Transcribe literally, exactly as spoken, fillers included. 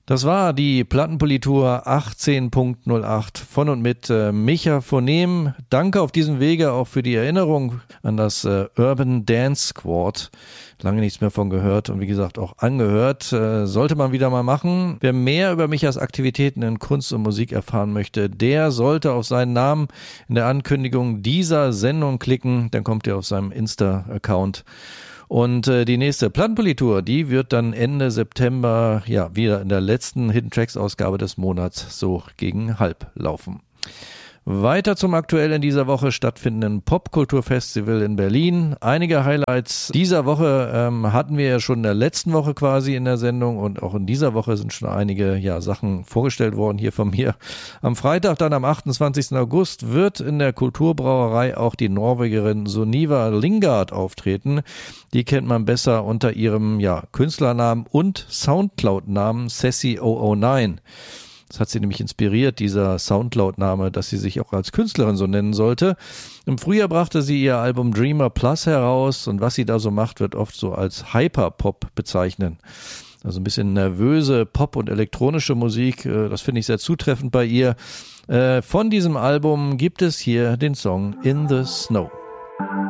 Das war die Plattenpolitur achtzehn Punkt null acht von und mit äh, Micha Phonem. Danke auf diesem Wege auch für die Erinnerung an das äh, Urban Dance Squad. Lange nichts mehr von gehört und wie gesagt auch angehört. Äh, sollte man wieder mal machen. Wer mehr über Michas Aktivitäten in Kunst und Musik erfahren möchte, der sollte auf seinen Namen in der Ankündigung dieser Sendung klicken. Dann kommt er auf seinem Insta-Account. Und äh, die nächste Plattenpolitur, die wird dann Ende September, ja, wieder in der letzten Hidden Tracks Ausgabe des Monats so gegen halb laufen. Weiter zum aktuell in dieser Woche stattfindenden Popkulturfestival in Berlin. Einige Highlights dieser Woche ähm, hatten wir ja schon in der letzten Woche quasi in der Sendung und auch in dieser Woche sind schon einige ja, Sachen vorgestellt worden hier von mir. Am Freitag, dann am achtundzwanzigsten August, wird in der Kulturbrauerei auch die Norwegerin Sunniva Lingard auftreten. Die kennt man besser unter ihrem ja, Künstlernamen und Soundcloud-Namen Sassy null null neun. Das hat sie nämlich inspiriert, dieser Soundcloud-Name, dass sie sich auch als Künstlerin so nennen sollte. Im Frühjahr brachte sie ihr Album Dreamer Plus heraus und was sie da so macht, wird oft so als Hyperpop bezeichnen. Also ein bisschen nervöse Pop- und elektronische Musik, das finde ich sehr zutreffend bei ihr. Von diesem Album gibt es hier den Song In the Snow.